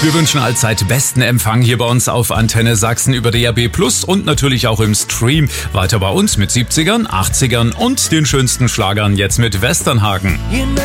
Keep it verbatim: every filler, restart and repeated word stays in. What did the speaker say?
Wir wünschen allzeit besten Empfang hier bei uns auf Antenne Sachsen über D A B Plus und natürlich auch im Stream. Weiter bei uns mit siebzigern, achtzigern und den schönsten Schlagern jetzt mit Westernhagen.